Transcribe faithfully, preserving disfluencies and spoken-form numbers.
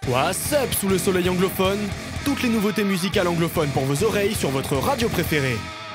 What's up sous le soleil anglophone? Toutes les nouveautés musicales anglophones pour vos oreilles sur votre radio préférée.